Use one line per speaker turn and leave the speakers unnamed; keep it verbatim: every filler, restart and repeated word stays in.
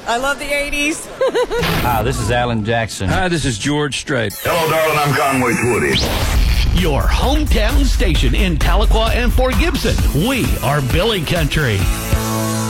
I love the eighties.
Hi, this is Alan Jackson.
Hi, this is George Strait.
Hello, darling. I'm Conway Twitty.
Your hometown station in Tahlequah and Fort Gibson. We are Billy Country.